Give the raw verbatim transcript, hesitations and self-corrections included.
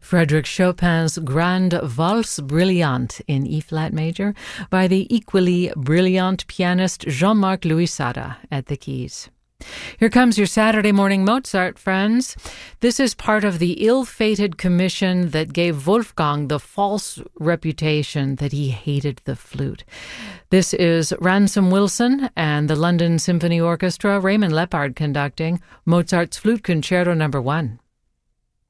Frédéric Chopin's Grande Valse Brillante in E-flat major by the equally brilliant pianist Jean-Marc Louisada at the keys. Here comes your Saturday morning Mozart, friends. This is part of the ill-fated commission that gave Wolfgang the false reputation that he hated the flute. This is Ransom Wilson and the London Symphony Orchestra, Raymond Lepard conducting Mozart's Flute Concerto Number One.